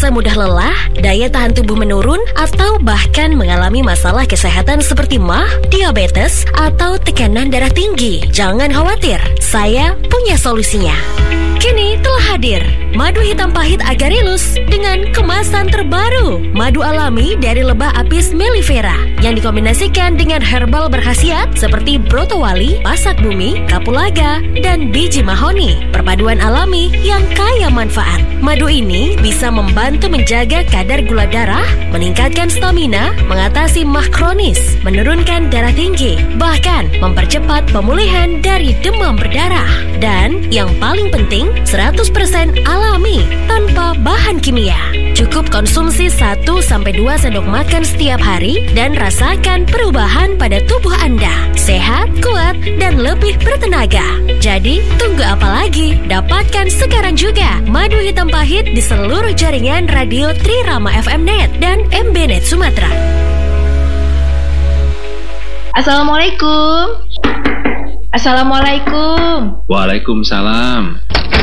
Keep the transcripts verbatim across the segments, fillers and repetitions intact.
merasa mudah lelah, daya tahan tubuh menurun, atau bahkan mengalami masalah kesehatan seperti mah, diabetes, atau tekanan darah tinggi? Jangan khawatir, saya punya solusinya. Kini telah hadir madu hitam pahit Agarelus dengan kemasan terbaru. Madu alami dari lebah apis mellifera yang dikombinasikan dengan herbal berkhasiat seperti brotowali, pasak bumi, kapulaga, dan biji mahoni. Perpaduan alami yang kaya manfaat. Madu ini bisa membantu menjaga kadar gula darah, meningkatkan stamina, mengatasi mah kronis, menurunkan darah tinggi, bahkan mempercepat pemulihan dari demam berdarah. Dan yang paling penting, seratus persen alami tanpa bahan kimia. Cukup konsumsi satu sampai dua sendok makan setiap hari dan rasakan perubahan pada tubuh Anda. Sehat, kuat, dan lebih bertenaga. Jadi, tunggu apa lagi? Dapatkan sekarang juga madu hitam pahit di seluruh jaringan radio Trirama F M Net dan M B Net Sumatera. Assalamualaikum. Assalamualaikum. Waalaikumsalam.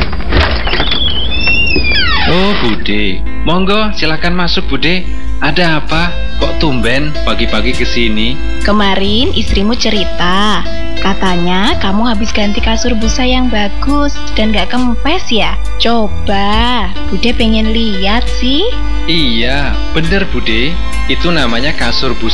Oh, Bude. Monggo, silakan masuk, Bude. Ada apa? Kok tumben pagi-pagi kesini? Kemarin istrimu cerita, katanya kamu habis ganti kasur busa yang bagus dan gak kempes ya? Coba, Bude pengen lihat sih. Iya, bener, Bude. Itu namanya kasur busa